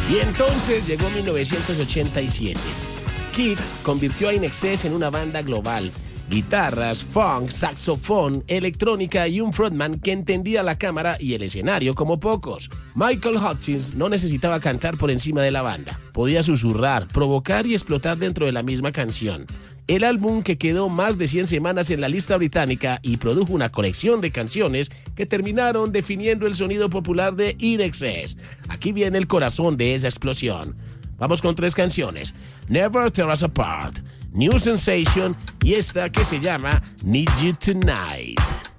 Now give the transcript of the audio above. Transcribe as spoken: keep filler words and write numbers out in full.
Y entonces llegó mil novecientos ochenta y siete. Kid convirtió a I N X S en una banda global. Guitarras, funk, saxofón, electrónica y un frontman que entendía la cámara y el escenario como pocos. Michael Hutchence no necesitaba cantar por encima de la banda. Podía susurrar, provocar y explotar dentro de la misma canción. El álbum, que quedó más de cien semanas en la lista británica y produjo una colección de canciones que terminaron definiendo el sonido popular de I N X S. Aquí viene el corazón de esa explosión. Vamos con tres canciones: Never Tear Us Apart, New Sensation y esta que se llama Need You Tonight.